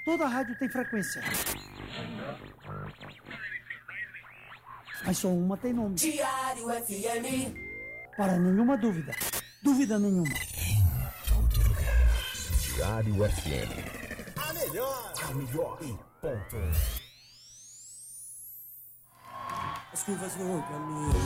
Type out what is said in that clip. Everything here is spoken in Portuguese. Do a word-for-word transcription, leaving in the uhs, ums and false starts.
Toda rádio tem frequência. Mas só uma tem nome. Diário F M. Para nenhuma dúvida. Dúvida nenhuma. Em todo lugar. Diário F M. A melhor. A melhor. E ponto. As curvas vão pra mim.